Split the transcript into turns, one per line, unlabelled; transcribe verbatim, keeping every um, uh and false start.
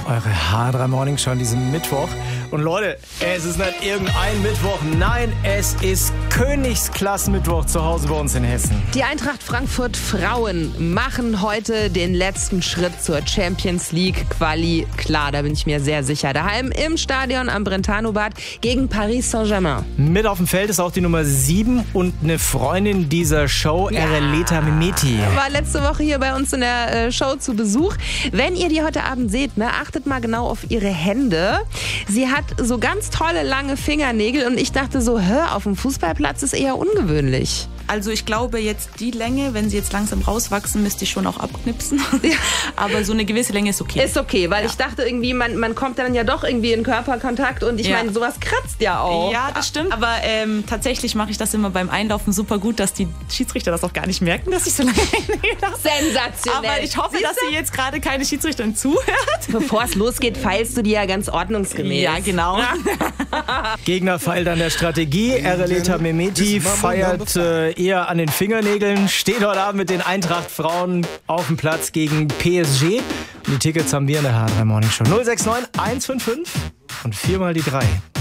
Eure H drei Morning Show an diesem Mittwoch. Und Leute, es ist nicht irgendein Mittwoch, nein, es ist Königsklassen-Mittwoch zu Hause bei uns in Hessen.
Die Eintracht Frankfurt Frauen machen heute den letzten Schritt zur Champions League Quali. Klar, da bin ich mir sehr sicher. Daheim im Stadion am Brentano-Bad gegen Paris Saint-Germain.
Mit auf dem Feld ist auch die Nummer sieben und eine Freundin dieser Show,
Ja.
Ereleta Mehmeti.
War letzte Woche hier bei uns in der äh, Show zu Besuch. Wenn ihr die heute Abend seht, ne, achtet mal genau auf ihre Hände. Sie hat so ganz tolle lange Fingernägel und ich dachte so, hä, auf dem Fußballplatz ist eher ungewöhnlich.
Also ich glaube jetzt die Länge, wenn sie jetzt langsam rauswachsen, müsste ich schon auch abknipsen.
Ja.
Aber so eine gewisse Länge ist okay.
Ist okay, weil
Ja.
ich dachte irgendwie, man, man kommt dann ja doch irgendwie in Körperkontakt und ich
Ja.
meine, sowas kratzt ja auch.
Ja, das stimmt. Aber ähm, tatsächlich mache ich das immer beim Einlaufen super gut, dass die Schiedsrichter das auch gar nicht merken, dass ich so lange Nägel habe.
Sensationell.
Aber ich hoffe,
Siehst
dass sie jetzt gerade keine Schiedsrichterin zuhört.
Bevor es losgeht, feilst du die ja ganz ordnungsgemäß.
Ja, genau.
Gegner feilt an der Strategie. Ereleta Mehmeti feiert äh, eher an den Fingernägeln. Steht heute Abend mit den Eintracht-Frauen auf dem Platz gegen P S G. Und die Tickets haben wir in der H drei Morning Show. null sechs neun eins fünf fünf und viermal die drei.